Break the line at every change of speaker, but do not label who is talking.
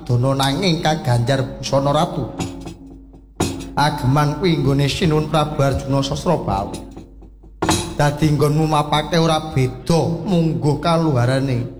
Widana nanging kaganjar busana ratu. Ageman kuwi nggone Sinun Prabu Arjuna Sasrabahu. Dadi nggonmu mapake ora beda mungguh kaluharane.